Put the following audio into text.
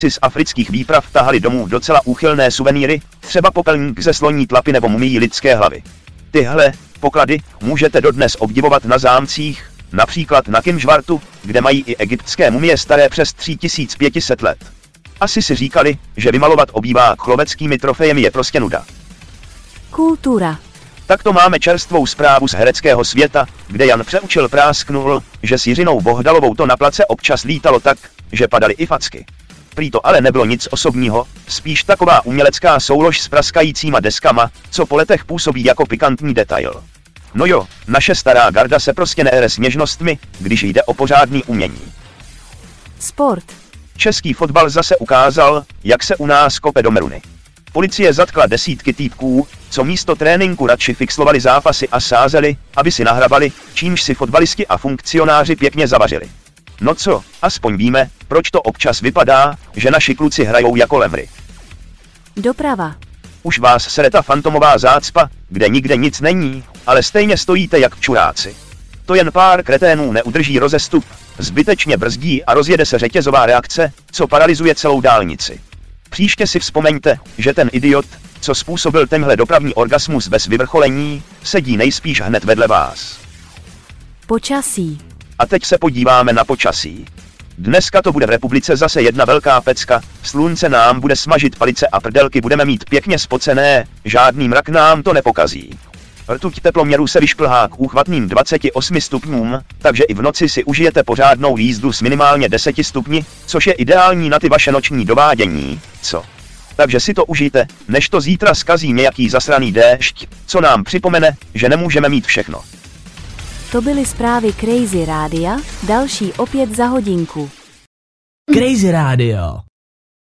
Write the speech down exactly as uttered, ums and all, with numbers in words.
z afrických výprav tahali domů docela úchylné suvenýry, třeba popelník ze sloní tlapy nebo mumii lidské hlavy. Tyhle poklady můžete dodnes obdivovat na zámcích, například na Kimžvartu, kde mají i egyptské mumie staré přes tři tisíce pět set let. Asi si říkali, že vymalovat obývák chloveckými trofejemi je prostě nuda. Kultura. Tak to máme čerstvou zprávu z hereckého světa, kde Jan Přeučil prásknul, že s Jiřinou Bohdalovou to na place občas lítalo tak, že padaly i facky. Prý to ale nebylo nic osobního, spíš taková umělecká soulož s praskajícíma deskama, co po letech působí jako pikantní detail. No jo, naše stará garda se prostě neere s něžnostmi, když jde o pořádný umění. Sport. Český fotbal zase ukázal, jak se u nás kope do meruny. Policie zatkla desítky týpků, co místo tréninku radši fixlovali zápasy a sázeli, aby si nahrabali, čímž si fotbalisti a funkcionáři pěkně zavařili. No co, aspoň víme, proč to občas vypadá, že naši kluci hrajou jako lemry. Doprava. Už vás sere ta fantomová zácpa, kde nikde nic není, ale stejně stojíte jak čuráci. To jen pár kreténů neudrží rozestup, zbytečně brzdí a rozjede se řetězová reakce, co paralyzuje celou dálnici. Příště si vzpomeňte, že ten idiot, co způsobil tenhle dopravní orgasmus bez vyvrcholení, sedí nejspíš hned vedle vás. Počasí. A teď se podíváme na počasí. Dneska to bude v republice zase jedna velká pecka, slunce nám bude smažit palice a prdelky budeme mít pěkně spocené, žádný mrak nám to nepokazí. Rtuť teploměru se vyšplhá k úchvatným dvaceti osmi stupňům, takže i v noci si užijete pořádnou jízdu s minimálně deseti stupni, což je ideální na ty vaše noční dovádění, co? Takže si to užijte, než to zítra zkazí nějaký zasraný déšť, co nám připomene, že nemůžeme mít všechno. To byly zprávy Crazy Rádia, další opět za hodinku. Crazy Radio.